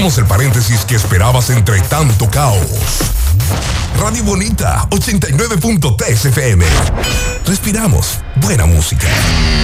Somos el paréntesis que esperabas entre tanto caos. Radio Bonita, 89.3 FM. Respiramos buena música.